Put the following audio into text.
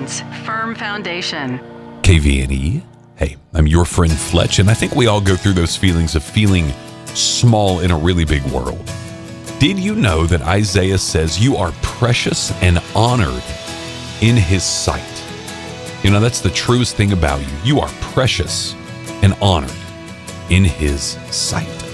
Insurance, firm foundation. KVNE. Hey, I'm your friend Fletch, and I think we all go through those feelings of feeling small in a really big world. Did you know that Isaiah says you are precious and honored in his sight? You know, that's the truest thing about you. You are precious and honored in his sight.